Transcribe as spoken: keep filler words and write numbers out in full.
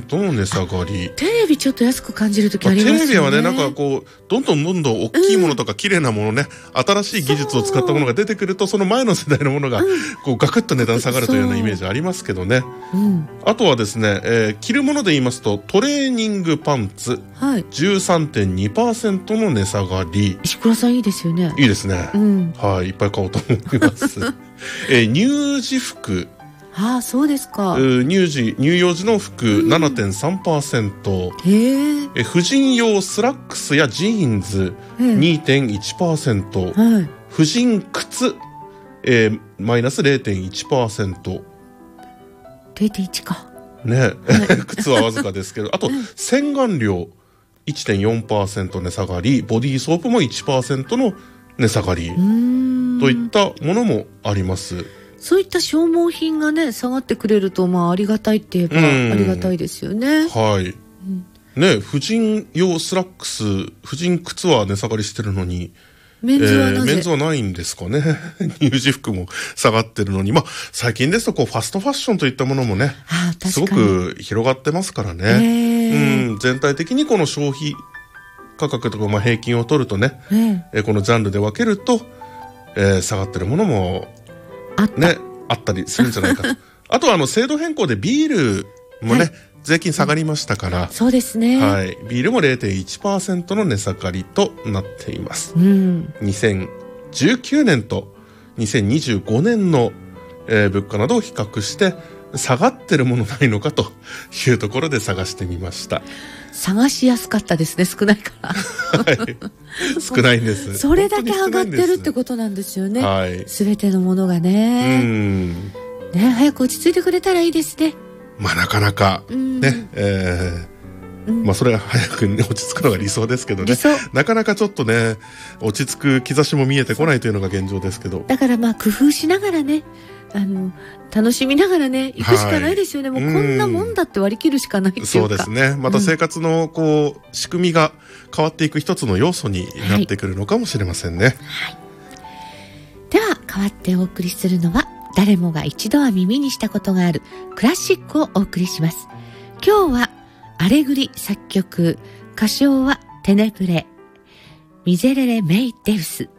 トの値下がり。 テレビちょっと安く感じるときありますよね。 まあ、テレビはね、なんかこうどんどんどんどん大きいものとか綺麗なものね、うん、新しい技術を使ったものが出てくると、その前の世代のものがこうガクッと値段下がるというようなイメージありますけどね、うん、あとはですね、えー、着るもので言いますとトレーニングパンツ、はい、じゅうさんてんにパーセント の値下がり。 石倉さんいいですよね。 いいですね、うん、はい、いっぱい買おうと思います、えー、乳児服、 ああそうですか。 乳児乳幼児の服、うん、ななてんさんパーセント、へえ。婦人用スラックスやジーンズ にてんいちパーセント、はい、婦人靴、えー、マイナス れいてんいちパーセント。 れいてんいち かね、はい、靴はわずかですけど、あと洗顔料 いってんよんパーセント 値下がり、ボディーソープも いちパーセント の値下がりといったものもあります。 そういった消耗品がね下がってくれると、まあありがたいって言えばありがたいですよね。 はい、うん、ね、婦人用スラックス、婦人靴は値下がりしてるのにメンズはなぜ、えー、メンズはないんですかね。乳児服も下がってるのに、まあ最近ですとこうファストファッションといったものもね、ああすごく広がってますからね、えー、うん、全体的にこの消費価格とか、まあ、平均を取るとね、えーえー、このジャンルで分けると、えー、下がってるものもあった、ね、あったりするんじゃないかと。あとはあの制度変更でビールもね、はい、税金下がりましたから、うん、 そうですね、 はい、ビールも れいてんいちパーセント の値下がりとなっています、うん、にせんじゅうきゅうねんとにせんにじゅうごねんの、えー、物価などを比較して下がってるものないのかというところで探してみました。 探しやすかったですね、少ないから、 はい、少ないんです。 それだけ上がってるってことなんですよね、はい、全てのものがね、うんね、早く落ち着いてくれたらいいですね。 まあなかなかね、えーうん、まあそれが早く、ね、落ち着くのが理想ですけどね、なかなかちょっとね落ち着く兆しも見えてこないというのが現状ですけど、 だからまあ工夫しながらね、あの楽しみながらね行くしかないですよね、はい、もうこんなもんだって割り切るしかないっていうか、 そうですね、また生活のこう、うん、仕組みが変わっていく一つの要素になってくるのかもしれませんね、はいはい、 では代わってお送りするのは誰もが一度は耳にしたことがあるクラシックをお送りします。今日はアレグリ作曲、歌唱はテネプレ、ミゼレレ・メイ・デウス。